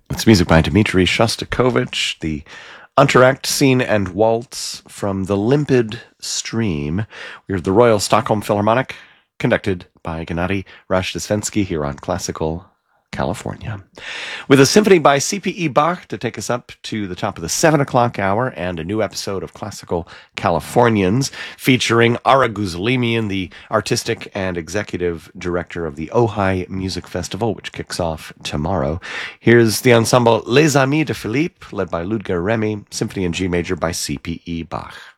It's music by Dmitri Shostakovich, the Entr'acte Scene and Waltz from The Limpid Stream. We're the Royal Stockholm Philharmonic, conducted by Gennady Rozhdestvensky here on Classical California. With a symphony by C.P.E. Bach to take us up to the top of the 7 o'clock hour, and a new episode of Classical Californians featuring Ara Guzulimian, the artistic and executive director of the Ojai Music Festival, which kicks off tomorrow. Here's the ensemble Les Amis de Philippe, led by Ludger Remy, symphony in G major by C.P.E. Bach.